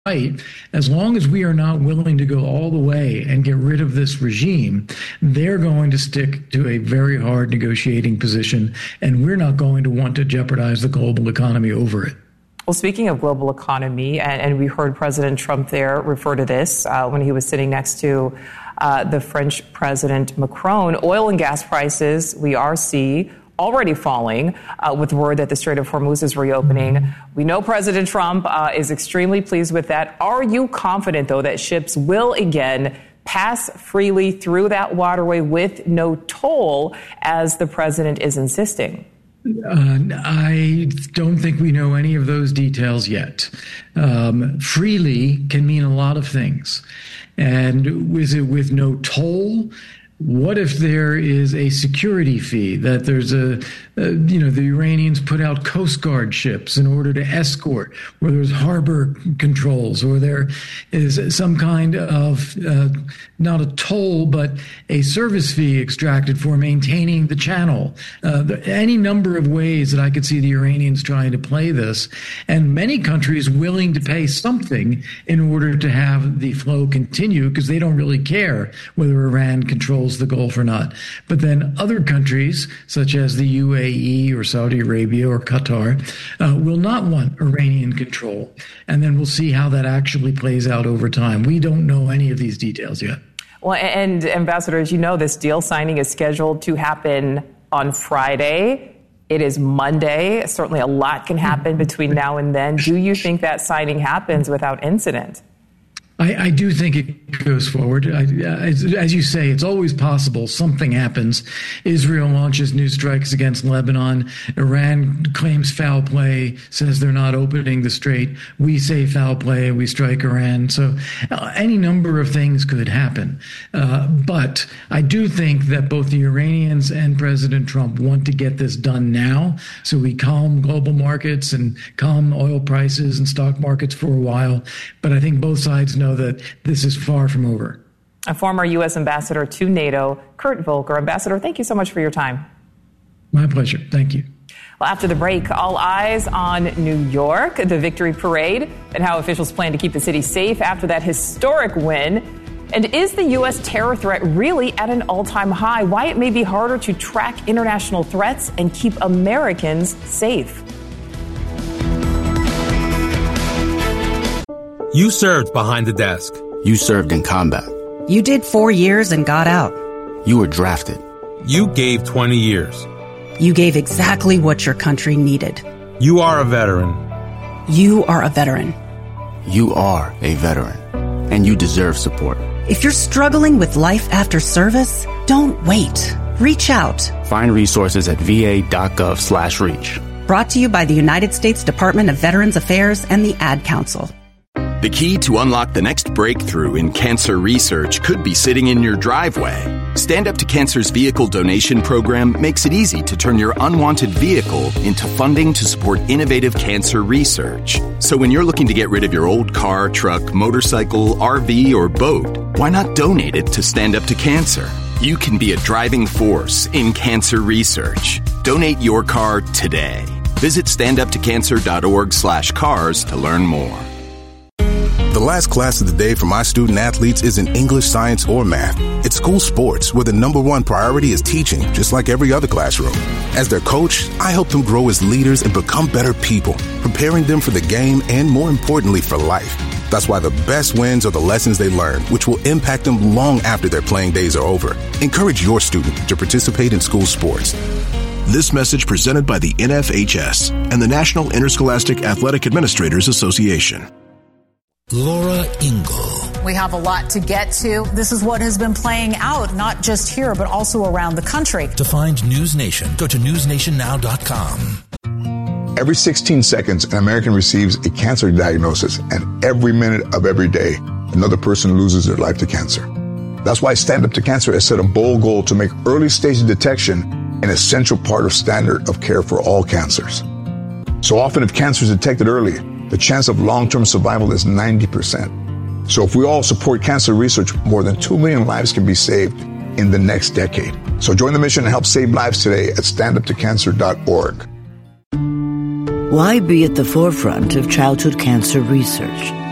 right, as long as we are not willing to go all the way and get rid of this regime, they're going to stick to a very hard negotiating position, and we're not going to want to jeopardize the global economy over it. Well, speaking of global economy, and we heard President Trump there refer to this when he was sitting next to the French President Macron, oil and gas prices, we see already falling with word that the Strait of Hormuz is reopening. We know President Trump is extremely pleased with that. Are you confident, though, that ships will again pass freely through that waterway with no toll, as the president is insisting? I don't think we know any of those details yet. Freely can mean a lot of things. And is it with no toll? What if there is a security fee, that there's the Iranians put out Coast Guard ships in order to escort, where there's harbor controls, or there is some kind of, not a toll, but a service fee extracted for maintaining the channel. Any number of ways that I could see the Iranians trying to play this, and many countries willing to pay something in order to have the flow continue, because they don't really care whether Iran controls the Gulf or not. But then other countries, such as the UAE or Saudi Arabia or Qatar, will not want Iranian control. And then we'll see how that actually plays out over time. We don't know any of these details yet. Well, and Ambassador, as you know, this deal signing is scheduled to happen on Friday. It is Monday. Certainly a lot can happen between now and then. Do you think that signing happens without incident? I do think it goes forward. As you say, it's always possible something happens. Israel launches new strikes against Lebanon. Iran claims foul play, says they're not opening the strait. We say foul play, we strike Iran. So any number of things could happen. But I do think that both the Iranians and President Trump want to get this done now, so we calm global markets and calm oil prices and stock markets for a while. But I think both sides know that this is far from over. A former U.S. ambassador to NATO, Kurt Volker. Ambassador, thank you so much for your time. My pleasure. Thank you. Well, after the break, all eyes on New York, the victory parade, and how officials plan to keep the city safe after that historic win. And is the U.S. terror threat really at an all-time high? Why it may be harder to track international threats and keep Americans safe. You served behind the desk. You served in combat. You did 4 years and got out. You were drafted. You gave 20 years. You gave exactly what your country needed. You are a veteran. You are a veteran. You are a veteran. And you deserve support. If you're struggling with life after service, don't wait. Reach out. Find resources at va.gov/reach. Brought to you by the United States Department of Veterans Affairs and the Ad Council. The key to unlock the next breakthrough in cancer research could be sitting in your driveway. Stand Up to Cancer's vehicle donation program makes it easy to turn your unwanted vehicle into funding to support innovative cancer research. So when you're looking to get rid of your old car, truck, motorcycle, RV, or boat, why not donate it to Stand Up to Cancer? You can be a driving force in cancer research. Donate your car today. Visit standuptocancer.org/cars to learn more. The last class of the day for my student athletes isn't English, science, or math. It's school sports, where the number one priority is teaching, just like every other classroom. As their coach, I help them grow as leaders and become better people, preparing them for the game and, more importantly, for life. That's why the best wins are the lessons they learn, which will impact them long after their playing days are over. Encourage your student to participate in school sports. This message presented by the NFHS and the National Interscholastic Athletic Administrators Association. Laura Ingle. We have a lot to get to. This is what has been playing out, not just here, but also around the country. To find News Nation, go to newsnationnow.com. Every 16 seconds, an American receives a cancer diagnosis, and every minute of every day, another person loses their life to cancer. That's why Stand Up to Cancer has set a bold goal to make early stage detection an essential part of standard of care for all cancers. So often, if cancer is detected early, the chance of long-term survival is 90%. So if we all support cancer research, more than 2 million lives can be saved in the next decade. So join the mission and help save lives today at standuptocancer.org. Why be at the forefront of childhood cancer research?